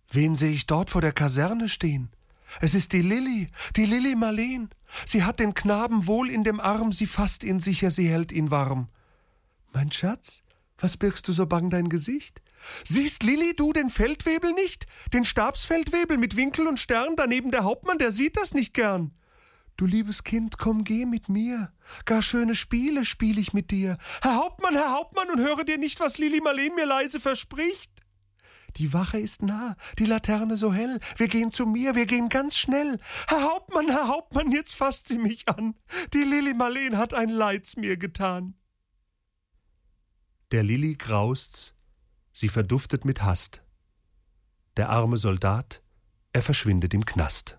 Wen sehe ich dort vor der Kaserne stehen? Es ist die Lilli Marleen. Sie hat den Knaben wohl in dem Arm, sie fasst ihn sicher, sie hält ihn warm. Mein Schatz, was birgst du so bang dein Gesicht? Siehst Lilli, du den Feldwebel nicht? Den Stabsfeldwebel mit Winkel und Stern, daneben der Hauptmann, der sieht das nicht gern. Du liebes Kind, komm, geh mit mir. Gar schöne Spiele spiel ich mit dir. Herr Hauptmann, und höre dir nicht, was Lilli Marleen mir leise verspricht. Die Wache ist nah, die Laterne so hell. Wir gehen zu mir, wir gehen ganz schnell. Herr Hauptmann, jetzt fasst sie mich an. Die Lilli Marleen hat ein Leids mir getan. Der Lilli graust's, sie verduftet mit Hast. Der arme Soldat, er verschwindet im Knast.